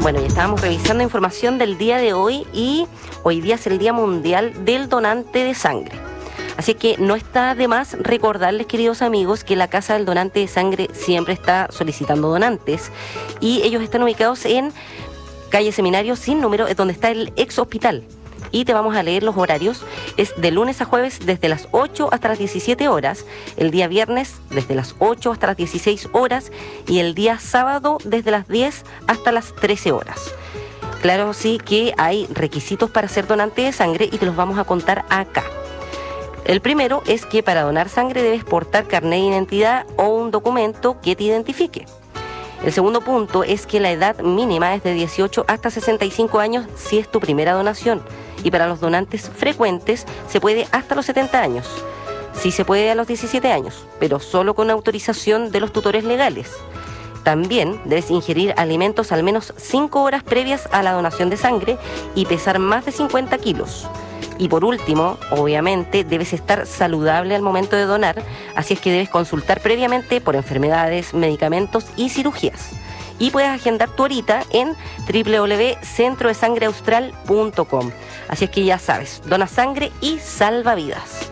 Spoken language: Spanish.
Bueno, ya estábamos revisando información del día de hoy y hoy día es el Día Mundial del Donante de Sangre. Así que no está de más recordarles, queridos amigos, que la Casa del Donante de Sangre siempre está solicitando donantes y ellos están ubicados en calle Seminario sin número, es donde está el ex hospital. Y te vamos a leer los horarios. Es de lunes a jueves desde las 8 hasta las 17 horas, el día viernes desde las 8 hasta las 16 horas y el día sábado desde las 10 hasta las 13 horas. Claro, sí que hay requisitos para ser donante de sangre y te los vamos a contar acá. El primero es que para donar sangre debes portar carnet de identidad o un documento que te identifique. El segundo punto es que la edad mínima es de 18 hasta 65 años si es tu primera donación. Y para los donantes frecuentes se puede hasta los 70 años. Sí se puede a los 17 años, pero solo con autorización de los tutores legales. También debes ingerir alimentos al menos 5 horas previas a la donación de sangre y pesar más de 50 kilos. Y por último, obviamente, debes estar saludable al momento de donar, así es que debes consultar previamente por enfermedades, medicamentos y cirugías. Y puedes agendar tu horita en www.centrodesangreaustral.com. Así es que ya sabes, dona sangre y salva vidas.